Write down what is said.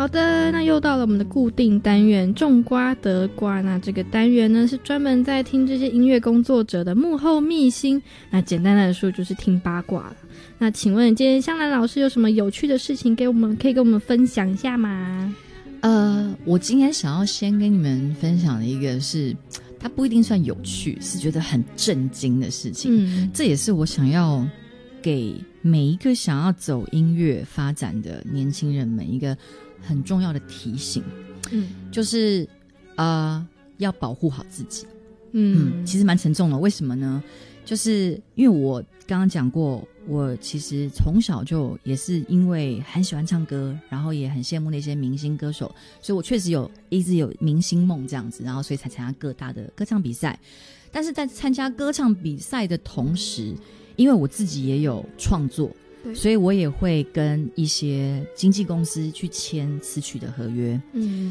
好的，那又到了我们的固定单元种瓜得瓜。那这个单元呢是专门在听这些音乐工作者的幕后秘辛，那简单来说就是听八卦了。那请问今天香兰老师有什么有趣的事情可以跟我们分享一下吗？ 我今天想要先跟你们分享的一个是，它不一定算有趣，是觉得很震惊的事情。这也是我想要给每一个想要走音乐发展的年轻人们一个很重要的提醒。就是要保护好自己。其实蛮沉重的。为什么呢？就是因为我刚刚讲过，我其实从小就也是因为很喜欢唱歌，然后也很羡慕那些明星歌手，所以我确实一直有明星梦这样子，然后所以才参加各大的歌唱比赛。但是在参加歌唱比赛的同时，因为我自己也有创作，所以我也会跟一些经纪公司去签词曲的合约。